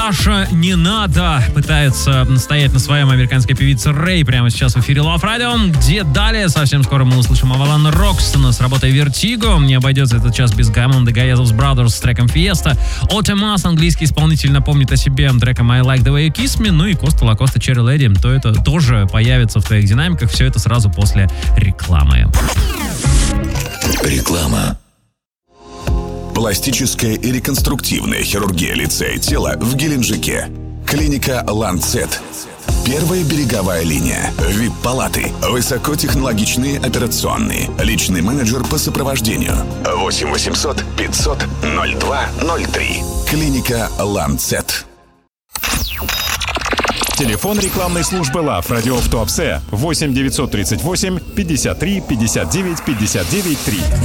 Наташа не надо пытается настоять на своем американская певица Рэй прямо сейчас в эфире Love Radio, где далее совсем скоро мы услышим Авалон Рокстона с работой Vertigo. Не обойдется этот час без Гаммонда Гаязов Brothers с треком Fiesta. Отемас, английский исполнитель, напомнит о себе треком I Like The Way You Kiss Me. Ну и Коста Лакоста Cherry Lady, то это тоже появится в твоих динамиках. Все это сразу после рекламы. Реклама. Пластическая и реконструктивная хирургия лица и тела в Геленджике. Клиника Lancet. Первая береговая линия. VIP-палаты. Высокотехнологичные операционные. Личный менеджер по сопровождению. 8 800 500 0203. Клиника Lancet. Телефон рекламной службы Love Radio в Туапсе 8 938 53 59 59 3.